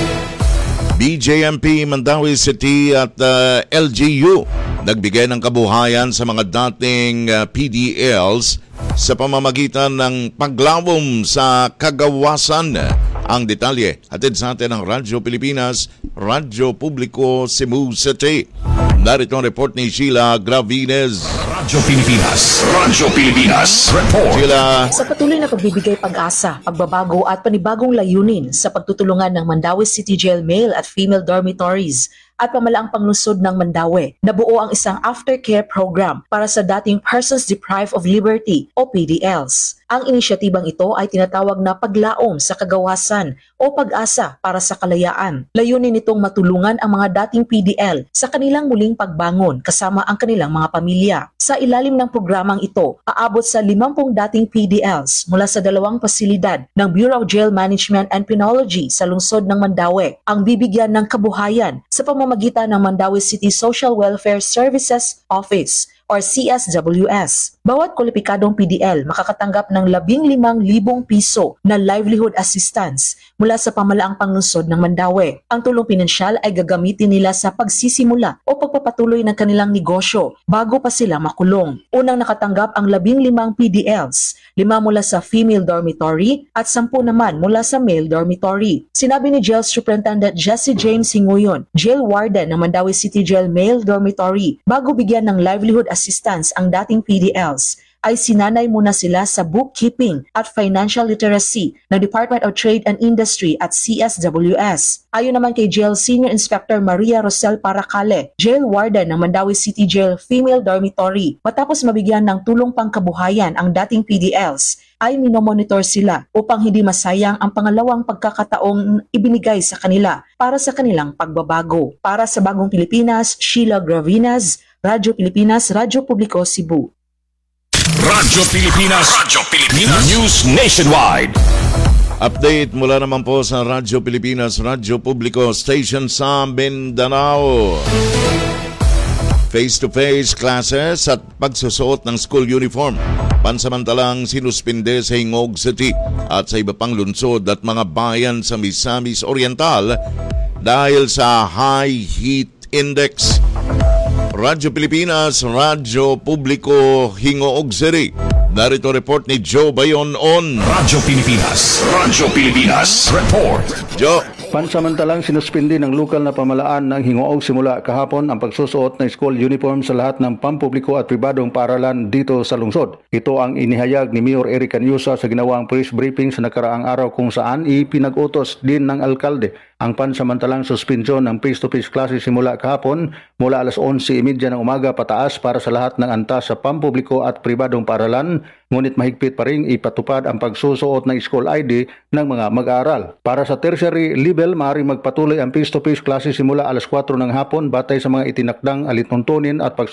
BJMP Mandawi City at LGU nagbigay ng kabuhayan sa mga dating PDLs sa pamamagitan ng paglawom sa kagawasan. Ang detalye hatid sa atin ng Radyo Pilipinas, Radyo Publiko, Cebu City. Narito ang report ni Sheila Gravines. Radyo Pilipinas Report. Sheila. Sa patuloy na pagbibigay pag-asa, pagbabago at panibagong layunin sa pagtutulungan ng Mandawi City Jail male at female dormitories at pamalaang panglusod ng Mandawi, nabuo ang isang aftercare program para sa dating Persons Deprived of Liberty o PDLs. Ang inisyatibang ito ay tinatawag na paglaom sa kagawasan o pag-asa para sa kalayaan. Layunin nitong matulungan ang mga dating PDL sa kanilang muling pagbangon kasama ang kanilang mga pamilya. Sa ilalim ng programang ito, aabot sa 50 dating PDLs mula sa 2 pasilidad ng Bureau of Jail Management and Penology sa lungsod ng Mandawi ang bibigyan ng kabuhayan sa pamamagitan ng Mandawi City Social Welfare Services Office or CSWS. Bawat kwalipikadong PDL makakatanggap ng 15,000 piso na livelihood assistance mula sa pamalaang panglungsod ng Mandawi. Ang tulong pinansyal ay gagamitin nila sa pagsisimula o pagpapatuloy ng kanilang negosyo bago pa sila makulong. Unang nakatanggap ang 15 PDLs, 5 mula sa female dormitory at 10 naman mula sa male dormitory. Sinabi ni Jail Superintendent Jesse James Hinguyon, Jail Warden ng Mandawi City Jail Male Dormitory, bago bigyan ng livelihood assistance ang dating PDLs, ay sinanay muna sila sa bookkeeping at financial literacy ng Department of Trade and Industry at CSWS. Ayon naman kay Jail Senior Inspector Maria Rosel Paracale, Jail Warden ng Mandawi City Jail Female Dormitory, matapos mabigyan ng tulong pangkabuhayan ang dating PDLs, ay minomonitor sila upang hindi masayang ang pangalawang pagkakataong ibinigay sa kanila para sa kanilang pagbabago. Para sa Bagong Pilipinas, Sheila Gravinas, Radyo Pilipinas, Radyo Publiko, Cebu. Radyo Pilipinas News Nationwide. Update mula naman po sa Radyo Pilipinas, Radyo Publiko, Station sa Mindanao. Face-to-face classes at pagsusuot ng school uniform pansamantalang sinuspinde sa Hingog City at sa iba pang lungsod at mga bayan sa Misamis Oriental dahil sa high heat index. Radyo Pilipinas, Radyo Publiko, Hingoog City. Narito report ni Joe Bayon on Radyo Pilipinas Report. Joe. Pansamantalang sinuspindi ng lokal na pamalaan ng Hingoog simula kahapon ang pagsusuot ng school uniform sa lahat ng pampubliko at pribadong paaralan dito sa lungsod. Ito ang inihayag ni Mayor Eric Canyusa sa ginawang press briefing sa nakaraang araw kung saan ipinag-utos din ng alkalde ang pansamantalang suspensyon ng face-to-face klase simula kahapon mula alas 11:30 ng umaga pataas para sa lahat ng antas sa pampubliko at pribadong paaralan, ngunit mahigpit pa rin ipatupad ang pagsusuot ng school ID ng mga mag-aaral. Para sa tertiary level, maaaring magpatuloy ang face-to-face klase simula alas 4 ng hapon batay sa mga itinakdang alituntunin at